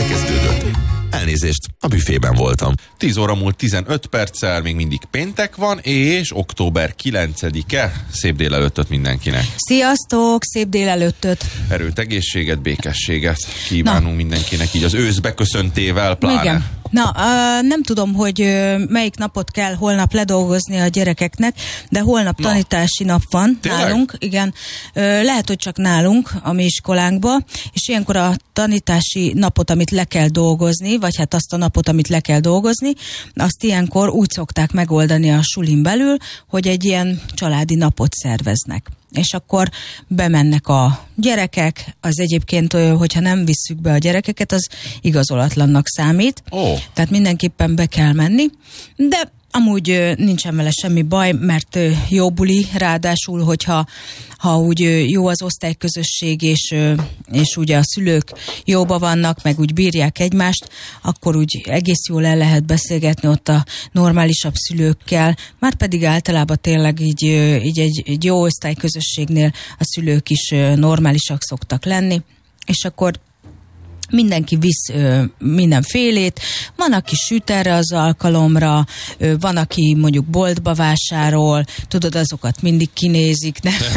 elkezdődött. Elnézést, a büfében voltam. 10 óra múlt 15 perccel, még mindig péntek van, és október 9-e. Szép délelőttöt mindenkinek. Sziasztok, szép délelőttöt. Erőt, egészséget, békességet kívánunk mindenkinek, így az ősz beköszöntével pláne. Igen. Na, nem tudom, hogy melyik napot kell holnap ledolgozni a gyerekeknek, de holnap tanítási nap van. Tényleg? Nálunk. Igen. Lehet, hogy csak nálunk, a mi iskolánkba, és ilyenkor a tanítási napot, amit le kell dolgozni, vagy hát azt a napot, amit le kell dolgozni, azt ilyenkor úgy szokták megoldani a sulin belül, hogy egy ilyen családi napot szerveznek. És akkor bemennek a gyerekek, az egyébként, hogyha nem visszük be a gyerekeket, az igazolatlannak számít. Tehát mindenképpen be kell menni, de amúgy nincsen vele semmi baj, mert jó buli, ráadásul, hogyha úgy jó az osztályközösség, és ugye a szülők jóba vannak, meg úgy bírják egymást, akkor úgy egész jól el lehet beszélgetni ott a normálisabb szülőkkel, már pedig általában tényleg így egy jó osztályközösségnél a szülők is normálisak szoktak lenni, és akkor mindenki visz mindenfélét, van, aki süt erre az alkalomra, van, aki mondjuk boltba vásárol, tudod, azokat mindig kinézik.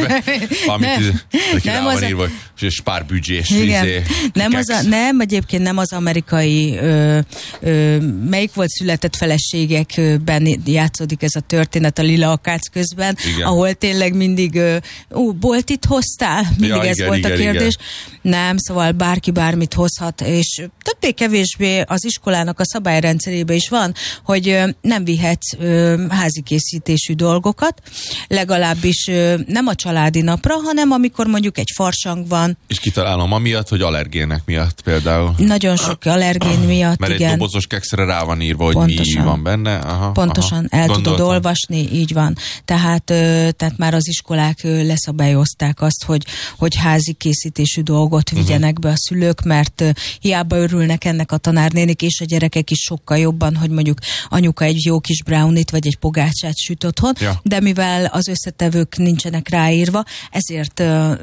Nem az írva, és pár büdzsés. Nem, egyébként nem az amerikai melyik volt Született feleségekben játszódik ez a történet a Lila Akác közben, igen. Ahol tényleg mindig boltit hoztál? Mindig ez volt a kérdés. Igen. Nem, szóval bárki bármit hozhat, és többé-kevésbé az iskolának a szabályrendszerében is van, hogy nem vihetsz házi készítésű dolgokat, legalábbis nem a családi napra, hanem amikor mondjuk egy farsang van. És kitalálom amiatt, hogy allergének miatt például. Nagyon sok allergén miatt, mert igen. Egy dobozos kekszre rá van írva, hogy pontosan. Mi van benne. Pontosan, el tudod olvasni, így van. Tehát már az iskolák leszabályozták azt, hogy házi készítésű dolgot vigyenek be a szülők, mert hiába örülnek ennek a tanárnénik, és a gyerekek is sokkal jobban, hogy mondjuk anyuka egy jó kis brownit, vagy egy pogácsát süt otthon, de mivel az összetevők nincsenek ráírva, ezért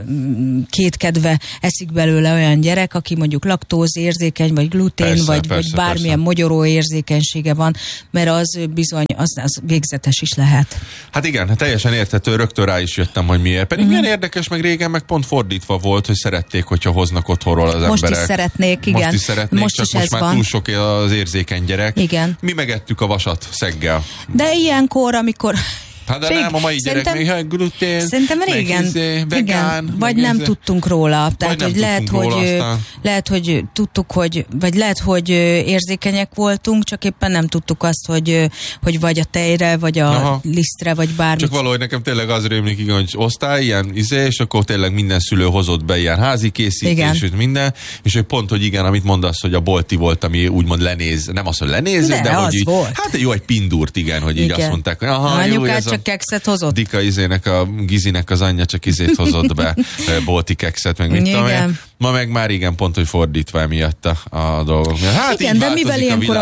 kétkedve eszik belőle olyan gyerek, aki mondjuk laktózérzékeny, vagy glutén, vagy bármilyen mogyoró érzékenysége van, mert az bizony, az végzetes is lehet. Hát igen, teljesen érthető, rögtön rá is jöttem, hogy miért. Pedig milyen érdekes, meg régen meg pont fordítva volt, hogy szerették, hogyha hoznak otthonról az most emberek. Is szeretnék, igen. Most is szeretnék, csak most már van. Túl sok az érzékeny gyerek. Igen. Mi megettük a vasat szeggel. De ilyenkor, amikor... Hát de nem, a mai gyerek még glutén, szerintem régen, vegán, igen, vagy nem tudtunk róla. Tehát, hogy lehet, hogy tudtuk, vagy lehet, hogy érzékenyek voltunk, csak éppen nem tudtuk azt, hogy vagy a tejre, vagy a lisztre, vagy bármit. Csak valahogy nekem tényleg az rémlik, igen, hogy osztály, ilyen és akkor tényleg minden szülő hozott be ilyen házi készítés, minden, és hogy pont, hogy igen, amit mondasz, hogy a bolti volt, ami úgymond lenéz, nem az, hogy lenéző, de hogy így, hát jó, egy pindúrt, igen, hogy így azt mondták, hogy jó, ez csak kekszet hozott. Dika Gizinek az anyja csak hozott be bolti kekszet, meg mit tudom én. Ma meg már igen, pont, hogy fordítva emiatt a dolgok. Hát igen, de mivel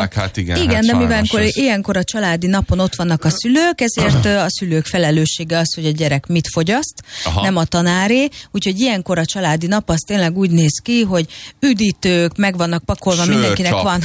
ilyenkor a családi napon ott vannak a szülők, ezért a szülők felelőssége az, hogy a gyerek mit fogyaszt, nem a tanáré, úgyhogy ilyenkor a családi nap az tényleg úgy néz ki, hogy üdítők, meg vannak pakolva, mindenkinek van.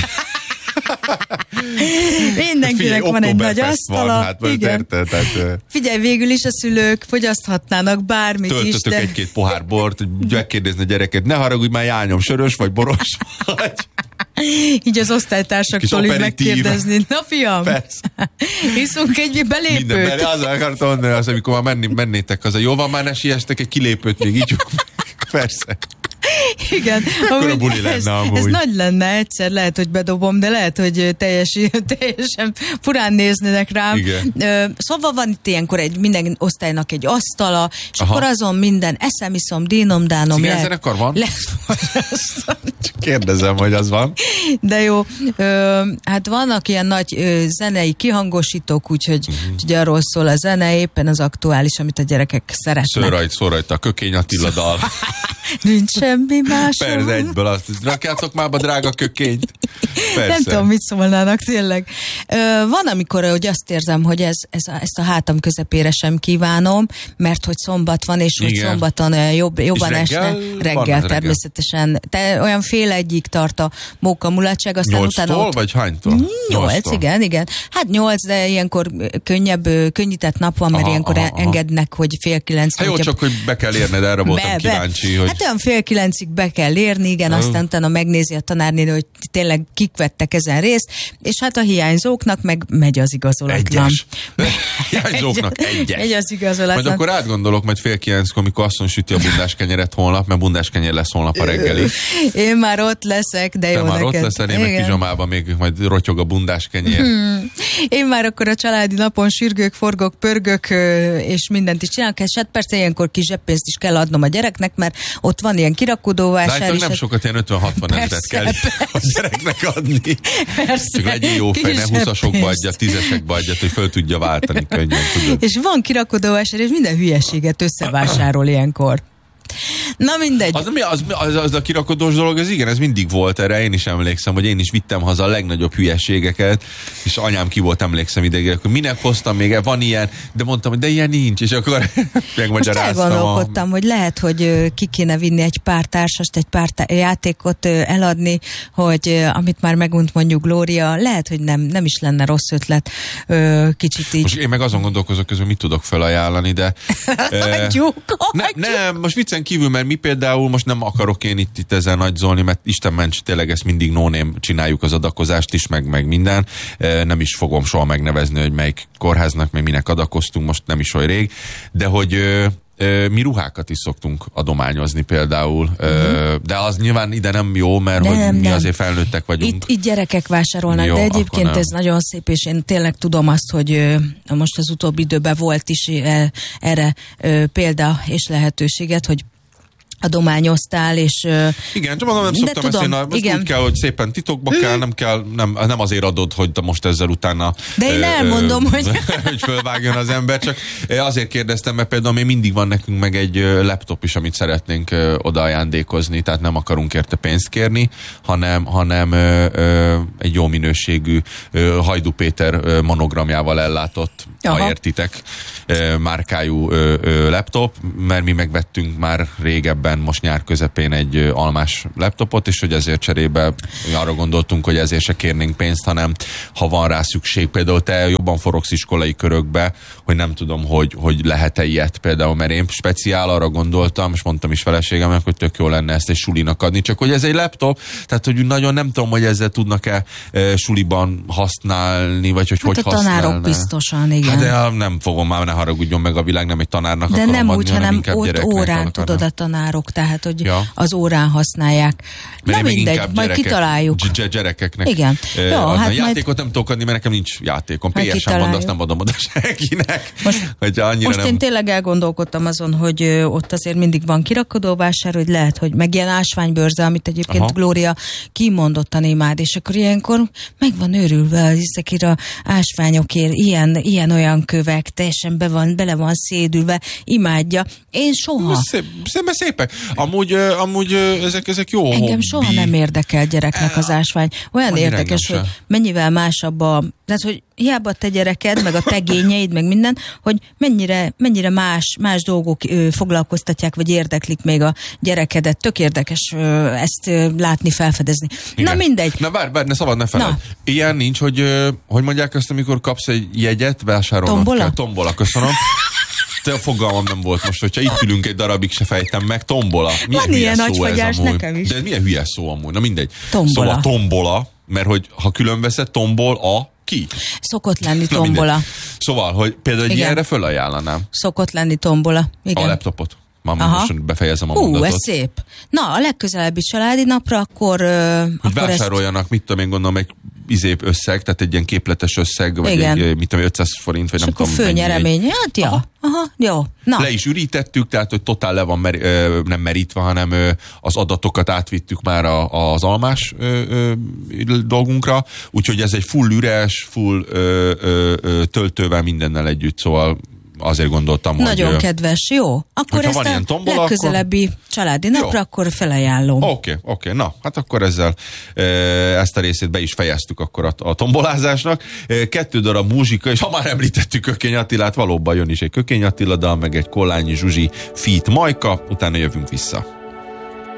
Mindenkinek van egy nagy asztala. Hát, igen. Figyelj, végül is a szülők fogyaszthatnának bármit is. Töltöttök egy-két pohár bort, megkérdezni a gyereket, ne haragudj, már jányom, sörös vagy boros vagy. Így az osztálytársaktól így megkérdezni. Na fiam, hiszunk egy belépőt. Minden, azzal akartam mondani, az, amikor már mennétek haza. Jó van, már ne siestek egy kilépőt, még így persze. Igen. Ekkora buli lenne amúgy. Ez nagy lenne, egyszer lehet, hogy bedobom, de lehet, hogy teljesen furán néznének rám. Szóval van itt ilyenkor minden osztálynak egy asztala, és akkor azon minden eszem, iszom, dínom, dánom. Cigányzenekar van? Csak kérdezem, hogy az van. De jó. Hát vannak ilyen nagy zenei kihangosítók, úgyhogy arról szól a zene, éppen az aktuális, amit a gyerekek szeretnek. Szól rajta a Kökény Attila dal. Nincs semmi más. Persze, egyből azt rakjátok már be, drága kökényt. Nem tudom, mit szólnának tényleg. Van, amikor hogy azt érzem, hogy ezt a hátam közepére sem kívánom, mert hogy szombat van, és hogy szombaton jobban esne. Reggel természetesen. Olyan fél egyig tart a mókamulatság, aztán 8-tól, utána vagy hánytól? 8, igen. Hát 8, de ilyenkor könnyített nap van, mert ilyenkor engednek, hogy fél 9. Hát jó, csak hogy be kell érned, erre voltam kíváncsi. Hogy... Hát olyan fél 9-ig be kell érni, igen, aztán utána megnézi a tanárnéni, hogy tényleg kik vettek ezen részt, és hát a hiányzóknak meg megy az igazolatlan. Hiányzóknak egyes. Megy az igazolatlan. Majd akkor átgondolok, majd fél 9-kor, amikor asszony süti a bundáskenyeret holnap, mert bundáskenyer lesz holnap a reggeli. Én már ott leszek, de jó neked. Te már ott leszel, én meg pizsamában még majd rotyog a bundáskenyér. Én már akkor a családi napon sürgök, forgok, pörgök, és mindent is csinálok, és hát persze ilyenkor kis zseppénzt is kell adnom a gyereknek, mert ott van ilyen kirakodóvásár. Látod, nem sokat, ilyen 50-60 ezret kell a gyereknek adni. Persze. Csak legyen jó fej, ne 20-asokba adja, 10-esekbe adja, hogy föl tudja váltani könnyen. Tudod. És van kirakodóvásár, és minden hülyeséget összevásárol ilyenkor. Na mindegy. Az a kirakodós dolog, az igen, ez mindig volt erre. Én is emlékszem, hogy én is vittem haza a legnagyobb hülyeségeket, és anyám ki volt, emlékszem idegére, hogy minek hoztam még, van ilyen, de mondtam, hogy de ilyen nincs, és akkor megmagyaráztam. Most elgondolkodtam, hogy lehet, hogy ki kéne vinni egy pár társast, egy pár játékot eladni, hogy amit már megunt mondjuk Glória, lehet, hogy nem is lenne rossz ötlet, kicsit így. Most én meg azon gondolkozok közül, mit tudok felajánlani, de... nem, most viccen kívül, mert mi például most nem akarok én itt ezzel nagyzolni, mert Isten ments, tényleg ezt mindig no-name csináljuk az adakozást is, meg minden. Nem is fogom soha megnevezni, hogy melyik kórháznak, meg minek adakoztunk, most nem is oly rég, de hogy mi ruhákat is szoktunk adományozni például, de az nyilván ide nem jó, mert hogy mi azért felnőttek vagyunk. Itt gyerekek vásárolnak, jó, de egyébként ez nagyon szép, és én tényleg tudom azt, hogy most az utóbbi időben volt is erre példa és lehetőséget, hogy adományoztál, és... Igen, csak mondom, nem szoktam ezt, úgy kell, hogy szépen titokba kell, nem azért adod, hogy most ezzel utána... De én elmondom, hogy fölvágjon az ember, csak azért kérdeztem, mert például még mindig van nekünk meg egy laptop is, amit szeretnénk oda ajándékozni, tehát nem akarunk érte pénzt kérni, hanem egy jó minőségű Hajdú Péter monogramjával ellátott, ha értitek, márkájú laptop, mert mi megvettünk már régebben, most nyár közepén egy almás laptopot, és hogy ezért cserébe arra gondoltunk, hogy ezért se kérnénk pénzt, hanem ha van rá szükség. Például te jobban forogsz iskolai körökbe, hogy nem tudom, hogy lehet-e ilyet például, mert én speciál arra gondoltam, és mondtam is feleségemnek, hogy tök jó lenne ezt egy sulinak adni, csak hogy ez egy laptop, tehát hogy nagyon nem tudom, hogy ezzel tudnak-e suliban használni, vagy hogy hát hogy használni. A tanárok biztosan, igen. Hát de nem fogom már, ne haragudjon meg a világ, nem egy tanárnak de akarom nem adni, úgy, hanem ott órán tudod a tanárok, tehát hogy az órán használják. Mert na mindegy, majd kitaláljuk. Gyerekeknek. Igen. Jó, hát a játékot nem tudok adni, mert nekem nincs játékom. PS-en van, de azt nem adom oda senkinek. Most én tényleg elgondolkodtam azon, hogy ott azért mindig van kirakodóvásár, hogy lehet, hogy meg ilyen ásványbőrze, amit egyébként Glória kimondottan imád, és akkor ilyenkor meg van őrülve az iszekira ásványokért, ilyen-olyan kövek, teljesen bele van szédülve, imádja. Én soha. Szépek. Amúgy ezek jó hobbi. Engem soha nem érdekel gyereknek az ásvány. Olyan érdekes, hogy mennyivel másabb tehát, hogy hiába te gyereked, meg a tegényeid, meg minden, hogy mennyire más dolgok foglalkoztatják, vagy érdeklik még a gyerekedet. Tök érdekes ezt látni, felfedezni. Igen. Na mindegy. Na várj, ne szabad, ne feled. Ilyen nincs, hogy mondják ezt, amikor kapsz egy jegyet, vásárolnod kell. Tombola, köszönöm. Fogalmam nem volt most, hogyha itt ülünk egy darabig, se fejtem meg, tombola. Milyen van ilyen nagyfagyás nekem is. De milyen hülye szó amúgy, na mindegy. Tombola. Szóval tombola, mert hogy ha külön veszed, tombol ki? Szokott lenni tombola. Szóval, hogy például egy ilyenre fölajánlanám. Szokott lenni tombola. Igen. A laptopot. Most befejezem a mondatot. Ez szép. Na, a legközelebbi családi napra akkor vásároljanak, mit tudom én, gondolom, egy összeg, tehát egy ilyen képletes összeg, vagy egy, mit tudom, 500 forint, vagy és nem tudom. És akkor főnyeremény. Hát ja. Aha, jó. Na. Le is ürítettük, tehát hogy totál le van nem merítve, hanem az adatokat átvittük már az almás dolgunkra, úgyhogy ez egy full üres, full töltővel mindennel együtt, szóval azért gondoltam, nagyon hogy... kedves, jó. Akkor ezt a tombola, legközelebbi családi napra akkor felajánlom. Oké. Na, hát akkor ezzel ezt a részét be is fejeztük akkor a tombolázásnak. 2 darab muzsika, és ha már említettük Kökény Attilát, valóban jön is egy Kökény Attila dal, meg egy Kollányi Zsuzsi feat. Majka, utána jövünk vissza.